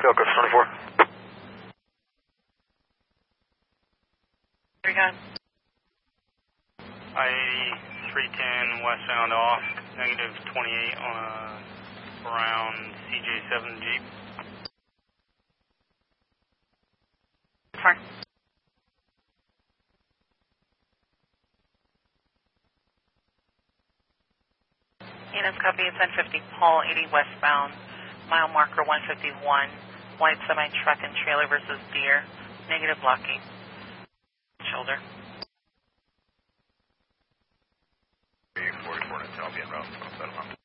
Delco 24. Here we go. I-80, 310 westbound off, negative 28 on a brown CJ7 Jeep. Fine. Units copy, 1050, Paul 80 westbound, mile marker 151, white semi-truck and trailer versus deer, negative blocking. Shoulder. 44 to Intel, be en route, set them up.